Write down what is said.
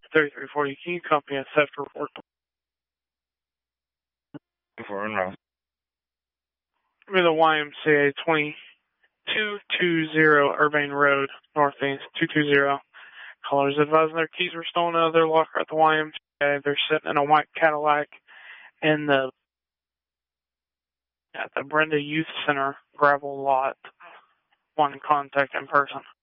3340 King Company, a theft report. For enroll. With the YMCA 2220 Urbane Road, Northeast 220. Callers advising their keys were stolen out of their locker at the YMCA. They're sitting in a white Cadillac at the Brenda Youth Center gravel lot. One contact in person.